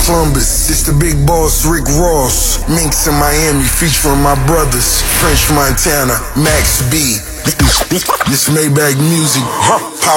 Columbus. It's the big boss, Rick Ross. Minx in Miami, featuring my brothers. French Montana, Max B. This Maybach music.